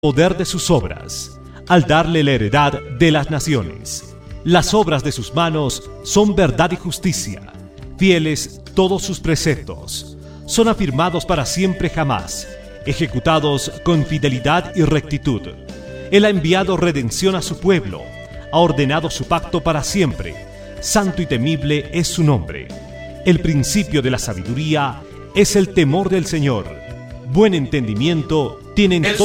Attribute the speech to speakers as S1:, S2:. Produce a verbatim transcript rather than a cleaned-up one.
S1: poder de sus obras, al darle la heredad de las naciones. Las obras de sus manos son verdad y justicia, fieles todos sus preceptos, son afirmados para siempre jamás, ejecutados con fidelidad y rectitud. Él ha enviado redención a su pueblo, ha ordenado su pacto para siempre, santo y temible es su nombre. El principio de la sabiduría es el temor del Señor, buen entendimiento tienen todos.